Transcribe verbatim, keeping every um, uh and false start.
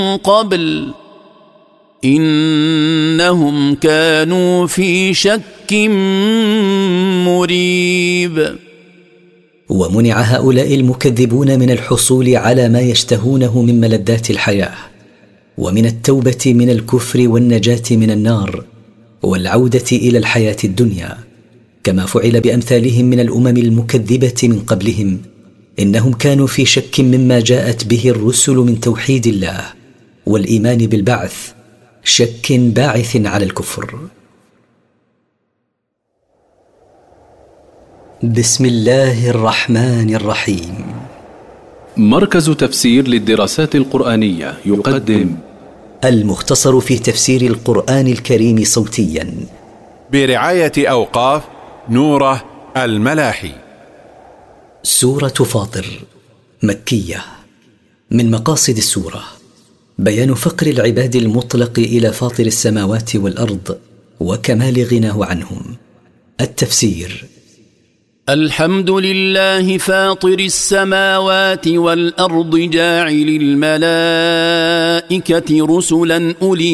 قبل إنهم كانوا في شك مريب. ومنع هؤلاء المكذبون من الحصول على ما يشتهونه من ملذات الحياة، ومن التوبة من الكفر والنجاة من النار والعودة إلى الحياة الدنيا، كما فعل بأمثالهم من الأمم المكذبة من قبلهم. إنهم كانوا في شك مما جاءت به الرسل من توحيد الله والإيمان بالبعث، شك باعث على الكفر. بسم الله الرحمن الرحيم. مركز تفسير للدراسات القرآنية يقدم المختصر في تفسير القرآن الكريم صوتيا برعاية أوقاف نوره الملاحي. سورة فاطر مكية. من مقاصد السورة بيان فقر العباد المطلق إلى فاطر السماوات والأرض وكمال غناه عنهم. التفسير: الحمد لله فاطر السماوات والأرض جاعل الملائكة رسلا أولي